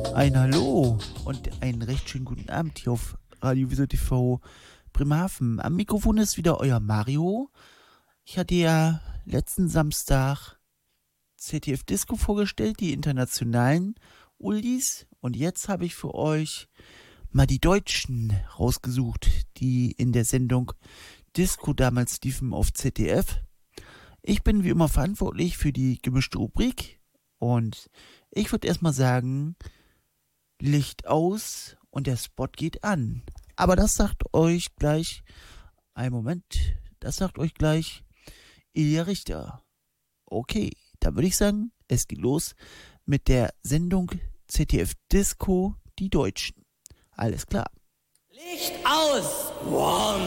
Ein Hallo und einen recht schönen guten Abend hier auf Radio Wieso TV Bremerhaven. Am Mikrofon ist wieder euer Mario. Ich hatte ja letzten Samstag ZDF Disco vorgestellt, die internationalen Oldies. Und jetzt habe ich für euch mal die Deutschen rausgesucht, die in der Sendung Disco damals liefen auf ZDF. Ich bin wie immer verantwortlich für die gemischte Rubrik und ich würde erstmal sagen, Licht aus und der Spot geht an. Aber das sagt euch gleich, einen Moment, das sagt euch gleich Ilja Richter. Okay, dann würde ich sagen, es geht los mit der Sendung ZDF Disco, die Deutschen. Alles klar. Licht aus! 1,